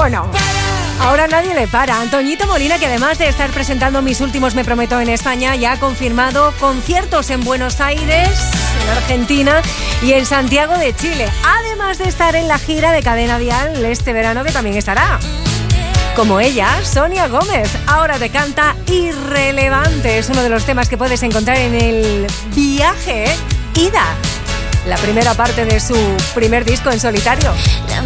Bueno, ahora nadie le para. Antoñito Molina, que además de estar presentando Mis Últimos Me Prometo en España, ya ha confirmado conciertos en Buenos Aires, en Argentina y en Santiago de Chile. Además de estar en la gira de Cadena Dial este verano, que también estará. Como ella, Sonia Gómez, ahora te canta Irrelevante. Es uno de los temas que puedes encontrar en el viaje Ida, la primera parte de su primer disco en solitario.